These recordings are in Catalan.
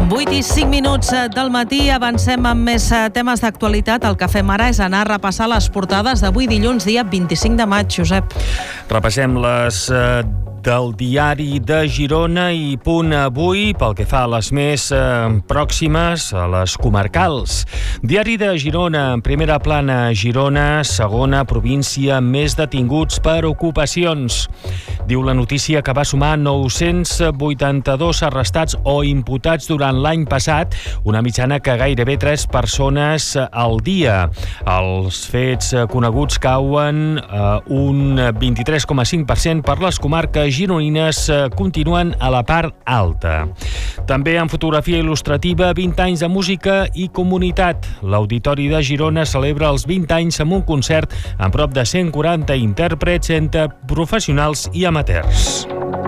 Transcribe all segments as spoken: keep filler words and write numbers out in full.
vuit i cinc minuts del matí, avancem amb més temes d'actualitat. El que fem ara és anar a repassar les portades d'avui dilluns, dia vint-i-cinc de maig, Josep. Repassem les eh, del diari de Girona i Punt Avui pel que fa a les més eh, pròximes, a les comarcals. Diari de Girona, en primera plana, Girona, segona província amb més detinguts per ocupacions. Diu la notícia que va sumar nou-cents vuitanta-dos arrestats o imputats durant l'any passat, una mitjana que gairebé tres persones al dia. Els fets coneguts cauen eh, un vint-i-tres coma cinc per cent per les comarques gironines, eh, continuen a la part alta. També en fotografia il·lustrativa, vint anys de música i comunitat. L'Auditori de Girona celebra els vint anys amb un concert amb prop de cent quaranta intèrprets entre professionals i amateurs.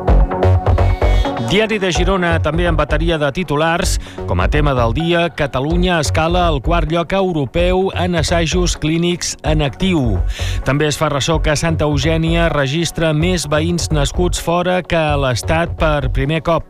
Diari de Girona, també en bateria de titulars. Com a tema del dia, Catalunya escala el quart lloc europeu en assajos clínics en actiu. També es fa ressò que Santa Eugènia registra més veïns nascuts fora que a l'Estat per primer cop.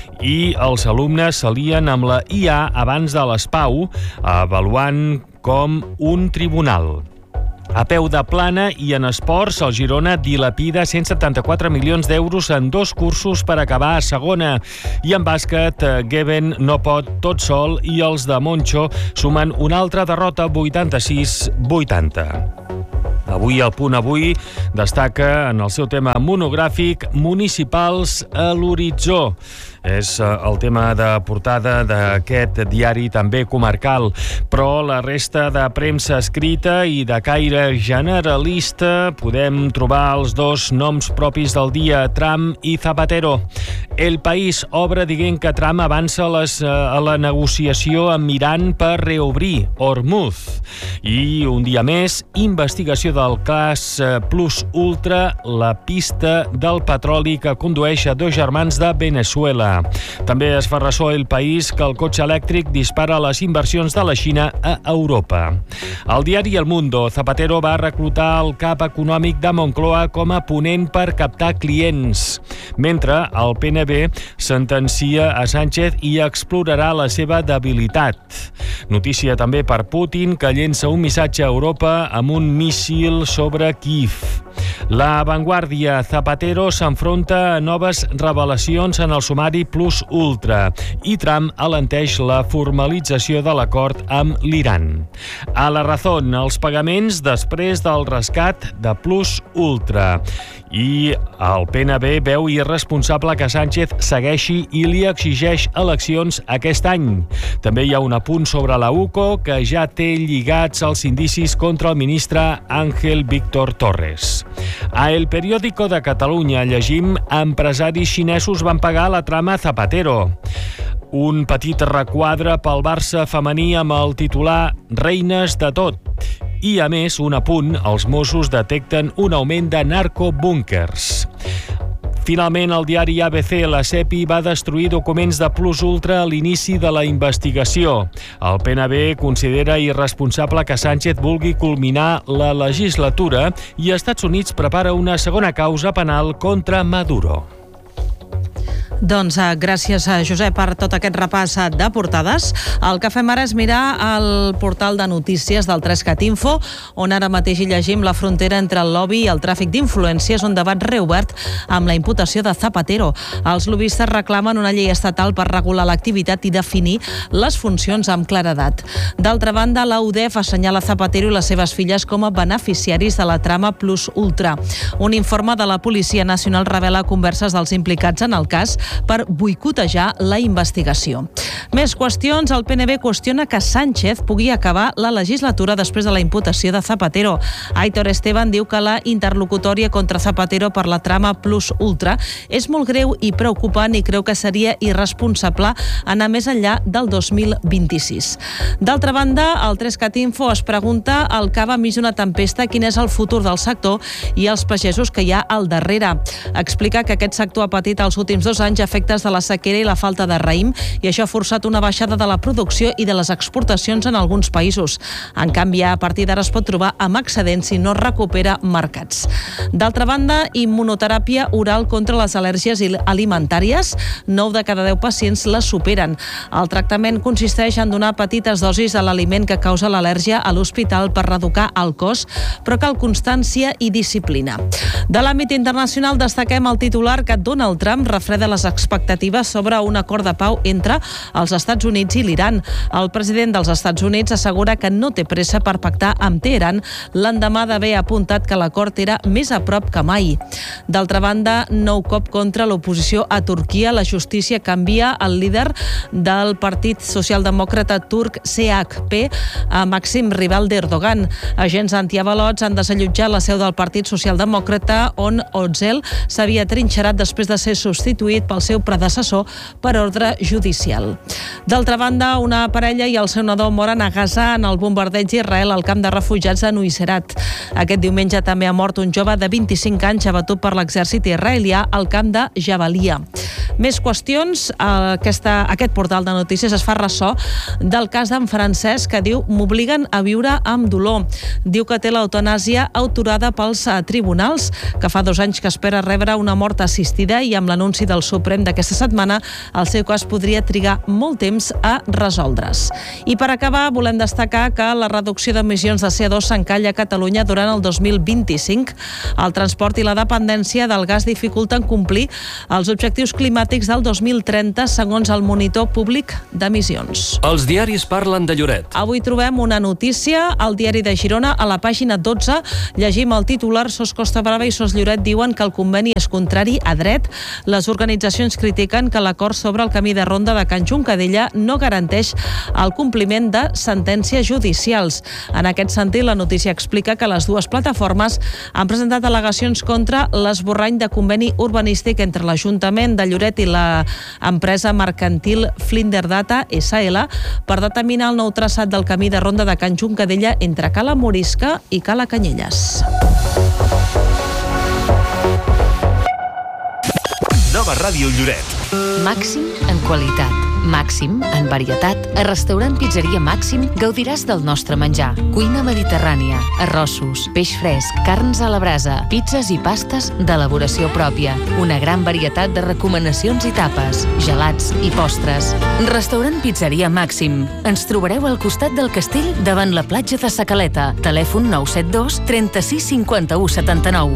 I els alumnes s'alien amb la I A abans de l'S P A U, avaluant com un tribunal. A peu de plana i en esports, el Girona dilapida cent setanta-quatre milions d'euros en dos cursos per acabar a segona. I en bàsquet, Geben no pot tot sol i els de Moncho sumen una altra derrota, vuitanta-sis vuitanta. Avui el Punt Avui destaca en el seu tema monogràfic Municipals a l'horitzó. És el tema de portada d'aquest diari també comarcal, però la resta de premsa escrita i de caire generalista podem trobar els dos noms propis del dia, Trump i Zapatero. El País obre dient que Trump avança les, a la negociació amb Iran per reobrir Hormuz. I un dia més, investigació del cas Plus Ultra, la pista del petroli que condueix a dos germans de Venezuela. També es fa ressò El País que el cotxe elèctric dispara les inversions de la Xina a Europa. Al diari El Mundo, Zapatero va reclutar el cap econòmic de Moncloa com a ponent per captar clients, mentre el P N B sentencia a Sánchez i explorarà la seva debilitat. Notícia també per Putin, que llença un missatge a Europa amb un míssil sobre Kíev. La Vanguardia, Zapatero s'enfronta a noves revelacions en el sumari Plus Ultra i Trump alenteix la formalització de l'acord amb l'Iran. A La Razón, els pagaments després del rescat de Plus Ultra. I el P N B veu irresponsable que Sánchez segueixi i li exigeix eleccions aquest any. També hi ha un apunt sobre la U C O, que ja té lligats els indicis contra el ministre Ángel Víctor Torres. A El Periódico de Catalunya llegim: empresaris xinesos van pagar la trama Zapatero. Un petit requadre pel Barça femení amb el titular Reines de tot. I, a més, un apunt, els Mossos detecten un augment de narcobúnkers. Finalment, el diari A B C, la SEPI va destruir documents de Plus Ultra a l'inici de la investigació. El P N B considera irresponsable que Sánchez vulgui culminar la legislatura i Estats Units prepara una segona causa penal contra Maduro. Doncs eh, gràcies a Josep per tot aquest repàs de portades. El que fem ara és mirar el portal de notícies del Trescat Info, on ara mateix hi llegim la frontera entre el lobby i el tràfic d'influències, un debat reobert amb la imputació de Zapatero. Els lobbistes reclamen una llei estatal per regular l'activitat i definir les funcions amb claredat. D'altra banda, la U D E F assenyala Zapatero i les seves filles com a beneficiaris de la trama Plus Ultra. Un informe de la Policia Nacional revela converses dels implicats en el cas per boicotejar la investigació. Més qüestions. El P N B qüestiona que Sánchez pugui acabar la legislatura després de la imputació de Zapatero. Aitor Esteban diu que la interlocutòria contra Zapatero per la trama Plus Ultra és molt greu i preocupant i creu que seria irresponsable anar més enllà del dos mil vint-i-sis. D'altra banda, el Trescat Info es pregunta al cava mig d'una tempesta quin és el futur del sector i els pagesos que hi ha al darrere. Explica que aquest sector ha patit els últims dos anys efectes de la sequera i la falta de raïm, i això ha forçat una baixada de la producció i de les exportacions en alguns països. En canvi, a partir d'ara es pot trobar amb excedents si no recupera mercats. D'altra banda, immunoteràpia oral contra les al·lèrgies alimentàries. nou de cada deu pacients la superen. El tractament consisteix en donar petites dosis de l'aliment que causa l'al·lèrgia a l'hospital per reeducar el cos, però cal constància i disciplina. De l'àmbit internacional destaquem el titular que Donald Trump refreda les expectatives sobre un acord de pau entre els Estats Units i l'Iran. El president dels Estats Units assegura que no té pressa per pactar amb Teheran l'endemà d'haver apuntat que l'acord era més a prop que mai. D'altra banda, nou cop contra l'oposició a Turquia. La justícia canvia el líder del Partit Socialdemòcrata turc C H P a màxim rival d'Erdogan. Agents antiavalots han desallotjat la seu del Partit Socialdemòcrata, on Öcalan s'havia trinxerat després de ser substituït pel seu predecessor per ordre judicial. D'altra banda, una parella i el seu nadó moren a Gaza en el bombardeig d'Israel al camp de refugiats de Nuiserat. Aquest diumenge també ha mort un jove de vint-i-cinc anys abatut per l'exèrcit israelià al camp de Jabalia. Més qüestions. Aquesta, aquest portal de notícies es fa ressò del cas d'en Francesc, que diu m'obliguen a viure amb dolor. Diu que té l'eutanàsia autorada pels tribunals, que fa dos anys que espera rebre una mort assistida, i amb l'anunci del Suprem d'aquesta setmana el seu cas podria trigar molt temps a resoldre's. I per acabar, volem destacar que la reducció d'emissions de C O dos s'encalla a Catalunya durant el dos mil vint-i-cinc. El transport i la dependència del gas dificulten complir els objectius climàtics del dos mil trenta, segons el Monitor Públic d'Emissions. Els diaris parlen de Lloret. Avui trobem una notícia al diari de Girona. A la pàgina dotze llegim el titular: Sos Costa Brava i Sos Lloret diuen que el conveni és contrari a dret. Les organitzacions critiquen que l'acord sobre el camí de ronda de Can Juncadella no garanteix el compliment de sentències judicials. En aquest sentit, la notícia explica que les dues plataformes han presentat al·legacions contra l'esborrany de conveni urbanístic entre l'Ajuntament de Lloret i l'empresa mercantil Flinder Data S L per determinar el nou traçat del camí de ronda de Can Juncadella entre Cala Morisca i Cala Canyelles. Nova Ràdio Lloret. Màxim en qualitat, màxim en varietat. A Restaurant Pizzeria Màxim gaudiràs del nostre menjar. Cuina mediterrània, arrossos, peix fresc, carns a la brasa, pizzas i pastes d'elaboració pròpia. Una gran varietat de recomanacions i tapes, gelats i postres. Restaurant Pizzeria Màxim. Ens trobareu al costat del castell davant la platja de Sa Caleta. Telèfon nou set dos, trenta-sis, cinquanta-u, setanta-nou.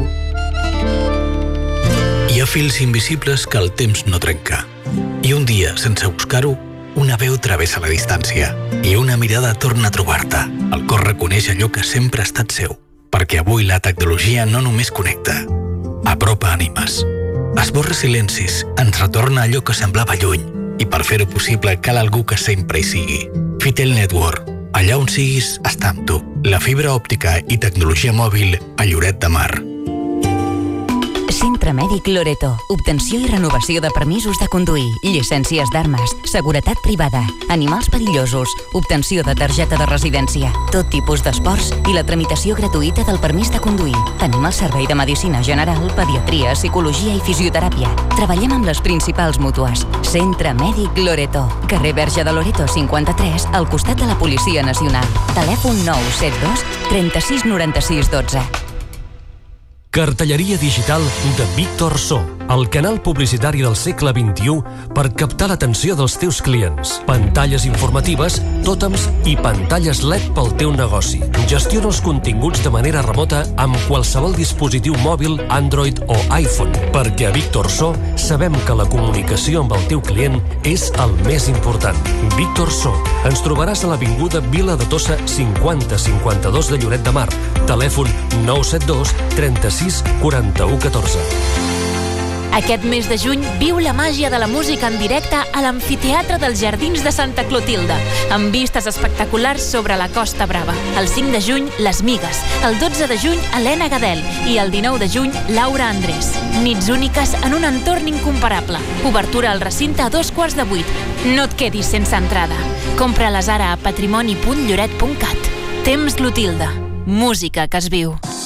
Hi ha fils invisibles que el temps no trenca. I un dia, sense buscar-ho, una veu travessa la distància i una mirada torna a trobar-te. El cor reconeix allò que sempre ha estat seu, perquè avui la tecnologia no només connecta, apropa ànimes, esborra silencis, ens retorna allò que semblava lluny, i per fer-ho possible cal algú que sempre hi sigui. Fitel Network. Allà on siguis, està amb tu. La fibra òptica i tecnologia mòbil a Lloret de Mar. Centre Mèdic Loreto. Obtenció i renovació de permisos de conduir, llicències d'armes, seguretat privada, animals perillosos, obtenció de targeta de residència, tot tipus d'esports i la tramitació gratuïta del permís de conduir. Tenim el servei de medicina general, pediatria, psicologia i fisioteràpia. Treballem amb les principals mútues. Centre Mèdic Loreto. Carrer Verge de Loreto cinquanta-tres, al costat de la Policia Nacional. Telèfon nou set dos, trenta-sis, noranta-sis, dotze. Cartelleria digital de Víctor So, el canal publicitari del segle vint-i-u per captar l'atenció dels teus clients. Pantalles informatives, tòtems i pantalles L E D pel teu negoci. Gestiona els continguts de manera remota amb qualsevol dispositiu mòbil, Android o iPhone, perquè a Víctor So sabem que la comunicació amb el teu client és el més important. Víctor So. Ens trobaràs a l'avinguda Vila de Tossa cinquanta cinquanta-dos de Lloret de Mar. Telèfon nou set dos, trenta-sis, quaranta-u, catorze. Aquest mes de juny viu la màgia de la música en directe a l'Amfiteatre dels Jardins de Santa Clotilde, amb vistes espectaculars sobre la Costa Brava. El cinc de juny, Les Migues. El dotze de juny, Helena Gadel. I el dinou de juny, Laura Andrés. Nits úniques en un entorn incomparable. Obertura al recinte a dos quarts de vuit. No et quedis sense entrada. Compra-les ara a patrimoni punt lloret punt cat. Temps Clotilde. Música que es viu.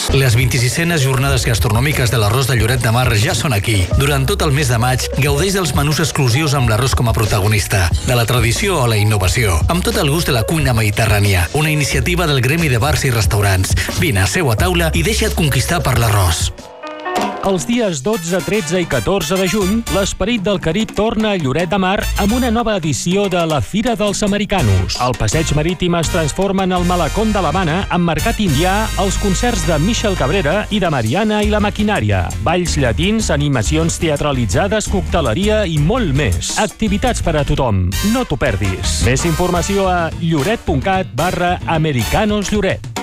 Les vint-i-sisenes jornades gastronòmiques de l'arròs de Lloret de Mar ja són aquí. Durant tot el mes de maig, gaudeix dels menús exclusius amb l'arròs com a protagonista, de la tradició a la innovació, amb tot el gust de la cuina mediterrània. Una iniciativa del Gremi de Bars i Restaurants. Vine, seu a taula i deixa't conquistar per l'arròs. Els dies dotze, tretze i catorze de juny, l'Esperit del Carib torna a Lloret de Mar amb una nova edició de la Fira dels Americanos. El passeig marítim es transforma en el Malacón de l'Havana, amb mercat indià, els concerts de Michel Cabrera i de Mariana i la Maquinària, balls llatins, animacions teatralitzades, cocteleria i molt més. Activitats per a tothom. No t'ho perdis. Més informació a lloret punt cat barra Americanos Lloret.